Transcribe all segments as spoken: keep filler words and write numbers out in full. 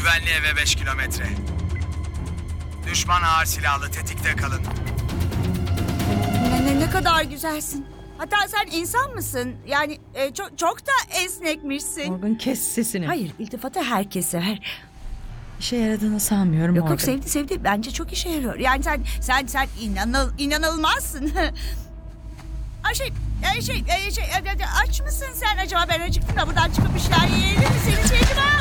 Güvenli eve beş kilometre. Düşman ağır silahlı, tetikte kalın. Ne, ne, ne kadar güzelsin. Hatta sen insan mısın? Yani e, çok çok da esnekmişsin. Morgan, kes sesini. Hayır, iltifatı herkes sever. İşe yaradığını sanmıyorum Yok Morgan. yok sevdi sevdi. Bence çok işe yarıyor. Yani sen sen sen inanıl inanılmazsın. Ay şey e, şey e, şey e, e, aç mısın sen acaba? Ben acıktım da buradan çıkıp bir şeyler yiyelim mi? Seni sevdim ha.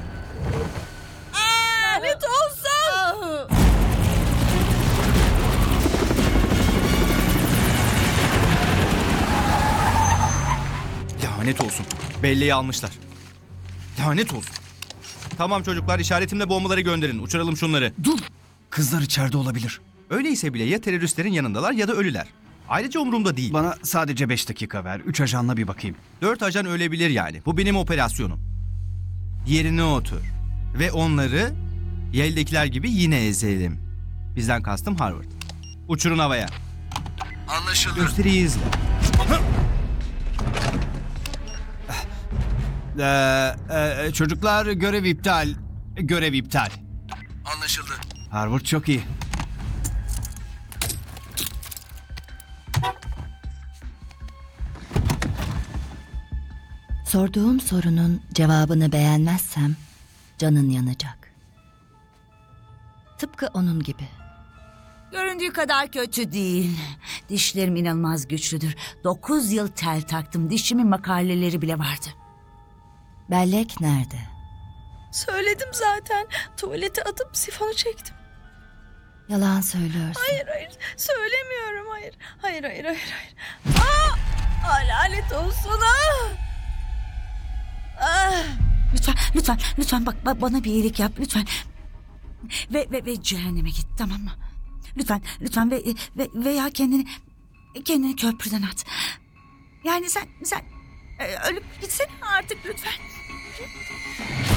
Lanet olsun. Lanet olsun. Belleği almışlar. Lanet olsun. Tamam çocuklar, işaretimle bombaları gönderin. Uçuralım şunları. Dur. Kızlar içeride olabilir. Öyleyse bile ya teröristlerin yanındalar ya da ölüler. Ayrıca umurumda değil. Bana sadece beş dakika ver. Üç ajanla bir bakayım. Dört ajan ölebilir yani. Bu benim operasyonum. Yerine otur. Ve onları Yale'dekiler gibi yine ezelim. Bizden kastım Harvard. Uçurun havaya. Anlaşıldı. Gösteriyi izle. Ee, e, çocuklar görev iptal. Görev iptal. Anlaşıldı. Harvard çok iyi. Sorduğum sorunun cevabını beğenmezsem canın yanacak. Tıpkı onun gibi. Göründüğü kadar kötü değil. Dişlerim inanılmaz güçlüdür. Dokuz yıl tel taktım. Dişimin makaleleri bile vardı. Bellek nerede? Söyledim zaten. Tuvalete atıp sifonu çektim. Yalan söylüyorsun. Hayır hayır. Söylemiyorum hayır. Hayır hayır hayır hayır. Aa! Aa, lanet olsun. Aa! Ah! Lütfen, lütfen, lütfen bak, bak bana bir iyilik yap lütfen. Ve ve ve cehenneme git, tamam mı? Lütfen, lütfen ve ve veya kendini kendini köprüden at. Yani sen sen e, ölüp gitsene artık lütfen.